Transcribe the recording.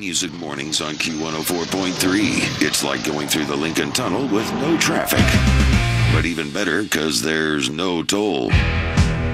Music Mornings on Q104.3. It's like going through the Lincoln Tunnel with no traffic. But even better, because there's no toll.